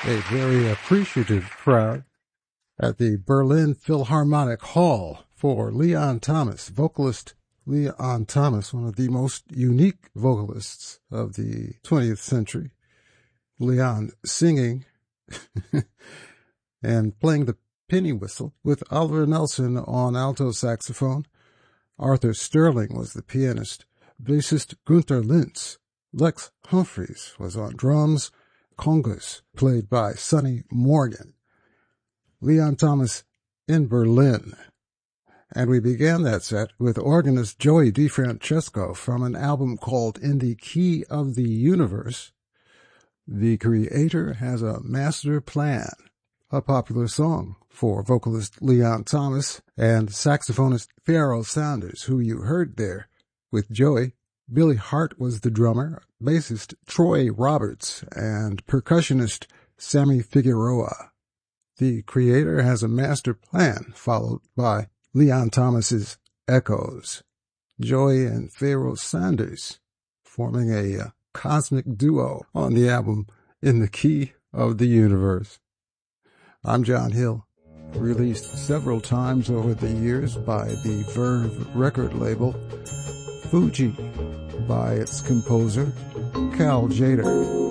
A very appreciative crowd at the Berlin Philharmonic Hall for Leon Thomas, vocalist Leon Thomas, one of the most unique vocalists of the 20th century. Leon singing and playing the penny whistle with Oliver Nelson on alto saxophone. Arthur Sterling was the pianist. Bassist Gunther Lintz. Lex Humphreys was on drums. Congas, played by Sonny Morgan. Leon Thomas in Berlin. And we began that set with organist Joey DeFrancesco from an album called In the Key of the Universe. The Creator Has a Master Plan, a popular song for vocalist Leon Thomas and saxophonist Pharoah Sanders, who you heard there with Joey. Billy Hart was the drummer, bassist Troy Roberts, and percussionist Sammy Figueroa. The Creator Has a Master Plan, followed by Leon Thomas's Echoes. Joey and Pharoah Sanders forming a cosmic duo on the album In the Key of the Universe. I'm John Hill, released several times over the years by the Verve record label. Fuji by its composer, Cal Tjader.